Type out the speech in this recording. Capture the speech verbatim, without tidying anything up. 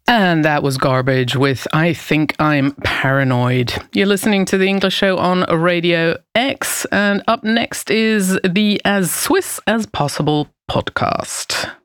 And that was Garbage with I Think I'm Paranoid. You're listening to The English Show on Radio X, and up next is the As Swiss as Possible podcast.